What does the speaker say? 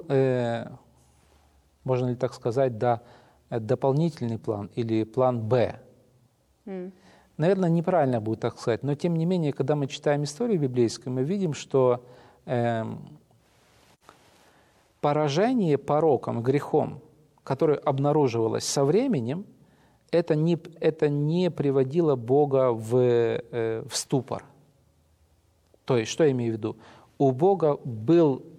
можно ли так сказать, да, дополнительный план или план «Б». Наверное, неправильно будет так сказать, но тем не менее, когда мы читаем историю библейскую, мы видим, что поражение пороком, грехом, которое обнаруживалось со временем, это не приводило Бога в ступор. То есть, что я имею в виду? У Бога был